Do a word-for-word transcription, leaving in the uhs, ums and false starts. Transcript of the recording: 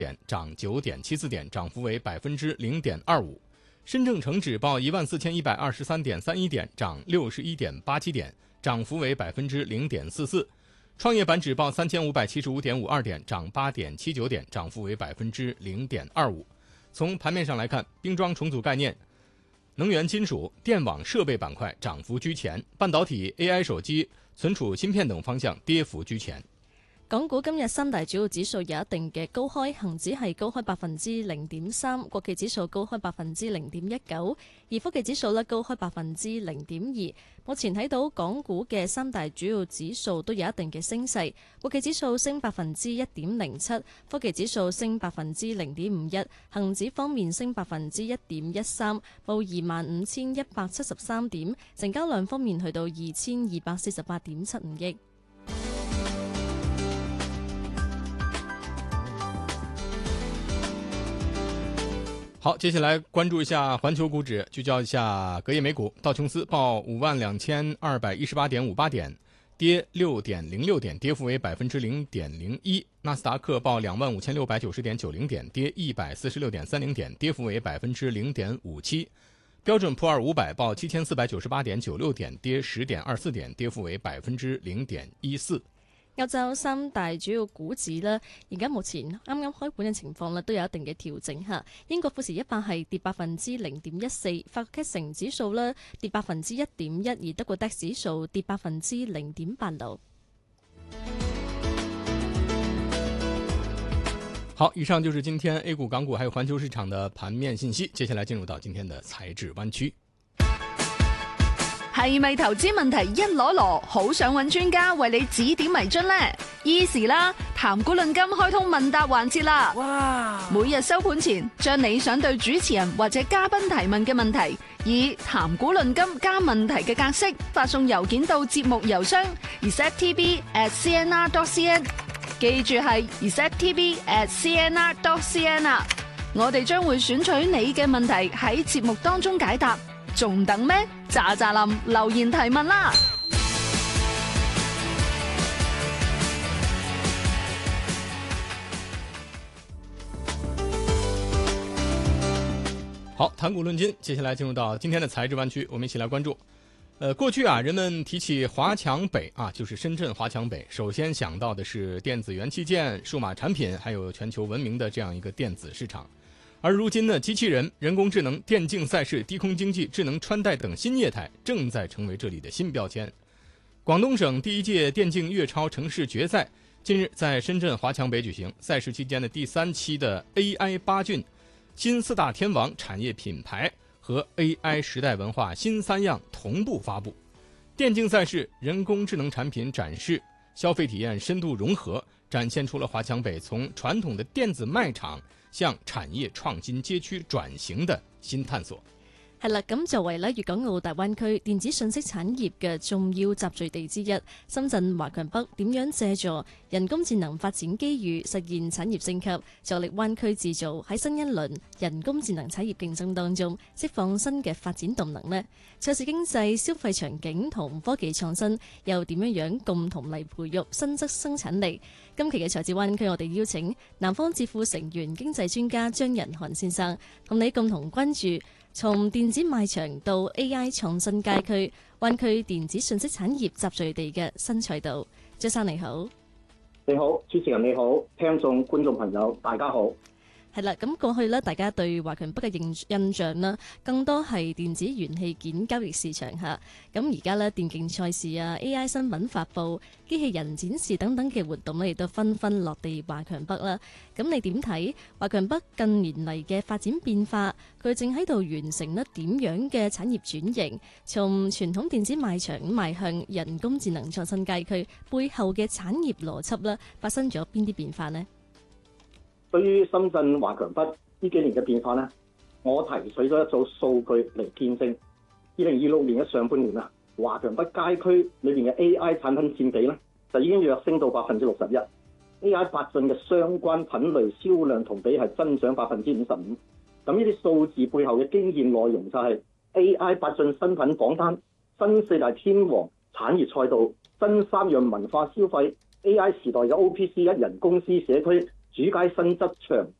点，涨九点七四点，涨幅为百分之零点二五。深证成指报一万四千一百二十三点三一点，涨六十一点八七点，涨幅为百分之零点四四。创业板指报三千五百七十五点五二点，涨八点七九点，涨幅为百分之零点二五。从盘面上来看，冰桩重组概念、能源金属、电网设备板块涨幅居前，半導體、A I 手機、存儲芯片等方向跌幅居前。 港股今日三大主要指數有一定嘅高開，恒指係高開百分之零點三，國企指數高開百分之零點一九，而科技指數咧高開百分之零點二。目前睇到港股嘅三大主要指數都有一定嘅升勢，國企指數升百分之一點零七，科技指數升百分之零點五一，恒指方面升百分之一點一三，報二萬五千一百七十三點，成交量方面去到二千二百四十八點七五億。 好，接下來關注一下環球股指，聚焦一下隔夜美股。道瓊斯報五萬兩千二百一十八點五八點，跌六點零六點，跌幅為百分之零點零一。納斯達克報兩萬五千六百九十點九零點，跌一百四十六點三零點，跌幅為百分之零點五七。標準普爾五百報七千四百九十八點九六點，跌十點二四點，跌幅為百分之零點一四。 歐洲三大主要股指呢，而家目前啱啱開盤嘅情況呢，都有一定嘅調整嚇。英國富時一百係跌百分之零點一四，法國 C A C 城指數呢跌百分之一點一，而德國 D A X 指數跌百分之零點八六。 好，以上就是今天 A 股、港股還有環球市場的盤面信息。接下來進入到今天的財智灣區。 係咪投資問題一籮籮，好想揾專家為你指點迷津呢？Easy 啦，談股論金開通問答環節啦！哇！每日收盤前，將你想對主持人或者嘉賓提問嘅問題，以談股論金加問題嘅格式發送郵件到節目郵箱 r e c e p t v at c n r dot c n， 記住係 r e c e p t v at c n r dot c n 啊！我哋將會選取你嘅問題喺節目當中解答。仲等咩？喳喳林留言提問啦！ 好，談股論金，接下來進入到今天的財智灣區，我們一起來關注。呃，過去啊，人們提起華強北啊，就是深圳華強北，首先想到的是電子元器件、數碼產品，還有全球聞名的這樣一個電子市場。而如今呢，機器人、人工智能、電競賽事、低空經濟、智能穿戴等新業態正在成為這裡的新標籤。廣東省第一屆電競粵超城市決賽近日在深圳華強北舉行，賽事期間的第三期的 A I 八駿、新四大天王產業品牌和 A I 時代文化新三樣同步發布。電競賽事、人工智能產品展示、消費體驗深度融合，展現出了華強北從傳統的電子賣場向產業創新街區轉型的新探索。 係啦，咁作為咧粵港澳大灣區電子信息產業嘅重要集聚地之一，深圳華強北點樣借助人工智能發展機遇，實現產業升級，助力灣區製造喺新一輪人工智能產業競爭當中釋放新嘅發展動能呢？賽事經濟、消費場景同科技創新又點樣樣共同嚟培育新質生產力？今期嘅財智灣區，我哋邀請南方智庫成員經濟專家張仁韓先生，同你共同關注從電子賣場到 A I 創新街區，灣區電子信息產業集聚地嘅新賽道。張生你好。 你好，主持人你好，聽眾觀眾朋友大家好。 係啦，咁過去咧，大家對華強北嘅印印象啦，更多係電子元器件交易市場嚇。咁而家咧，電競賽事啊、A I 新聞發布、機器人展示等等嘅活動咧，亦都紛紛落地華強北啦。咁你點睇華強北近年嚟嘅發展變化？佢正喺度完成咧點樣嘅產業轉型？從傳統電子賣場邁向人工智能創新街區，背後嘅產業邏輯咧，發生咗邊啲變化呢？ 對於深圳華強北呢幾年嘅變化呢，我提取咗一組數據嚟見證。二零二六年嘅上半年啊，華強北街區裏面嘅 A I 產品佔比呢，就已經躍升到百分之六十一。A I 八駿嘅相關品類銷量同比係增長百分之五十五。咁呢啲數字背後嘅經驗內容就係 A I 八駿新品榜單、新四大天王產業賽道、新三樣文化消費、A I 時代嘅 O P C 一人公司社區、 主街新側牆